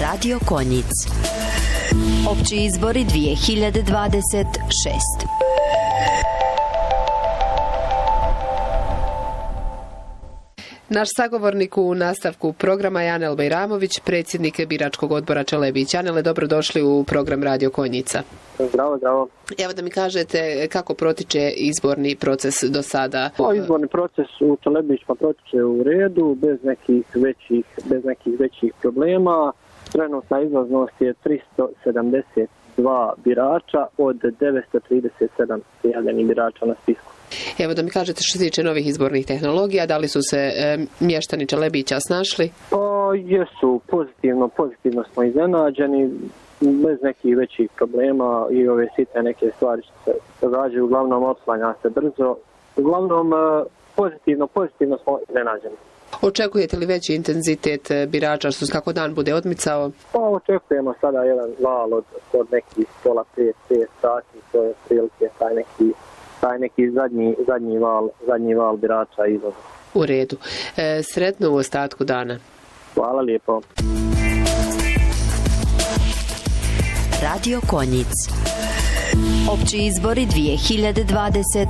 Radio Konjic. Opći izbori 2026. Naš sagovornik u nastavku programa je Anel Bejramović, predsjednik biračkog odbora Čelebić. Anele, dobrodošli u program Radio Konjica. Zdravo, zdravo. Evo da mi kažete kako protiče izborni proces do sada. Izborni proces u Čelebićima protiče u redu, bez nekih većih problema. Trenutna izlaznost je 372 birača od 937 prijavljenih birača na spisku. Evo da mi kažete što se tiče novih izbornih tehnologija, da li su se mještani Čelebića snašli? Jesu, pozitivno smo iznenađeni, bez nekih većih problema i ove sitne neke stvari što se događaju, uglavnom oslanja se brzo. Uglavnom pozitivno smo iznenađeni. Očekujete li veći intenzitet birača kako dan bude odmicao? Očekujemo sada jedan val od nekih pola 5 sati, to je prilike taj neki zadnji val birača izlaza. U redu. Sretno u ostatku dana. Hvala lijepo. Radio Konjic. Opći izbori 2026.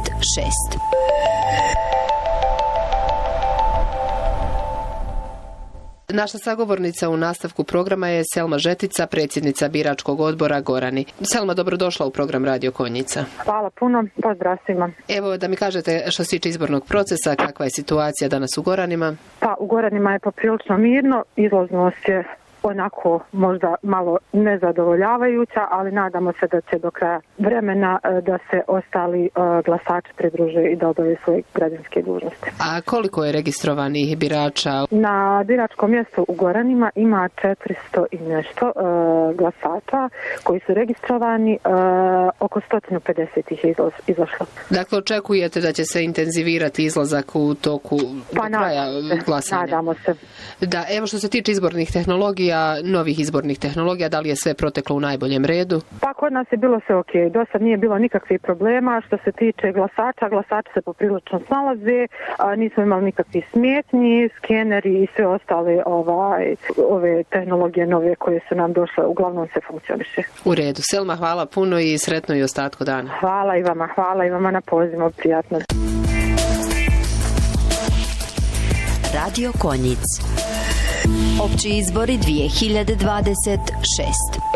Naša sagovornica u nastavku programa je Selma Žetica, predsjednica biračkog odbora Gorani. Selma, dobrodošla u program Radio Konjica. Hvala puno, pozdrav svima. Evo da mi kažete što se tiče izbornog procesa, kakva je situacija danas u Goranima? Pa u Goranima je poprilično mirno, izlaznost je onako možda malo nezadovoljavajuća, ali nadamo se da će do kraja vremena da se ostali glasači pridruže i da obave svoje građanske dužnosti. A koliko je registrovanih birača? Na biračkom mjestu u Goranima ima 400 i nešto glasača koji su registrovani, oko 150 ih je izašlo. Dakle, očekujete da će se intenzivirati izlazak u toku do kraja glasanja? Nadamo se. Da, evo što se tiče izbornih tehnologija, novih izbornih tehnologija, da li je sve proteklo u najboljem redu? Pa kod nas je bilo sve ok. Do sad nije bilo nikakvih problema. Što se tiče glasači se poprilično snalaze, nismo imali nikakvih smetnji, skeneri i sve ostale ove tehnologije nove koje su nam došle, uglavnom se funkcioniše. U redu. Selma, hvala puno i sretno i ostatku dana. Hvala i vama na pozivu, prijatno. Radio Konjic. Opći izbori 2026.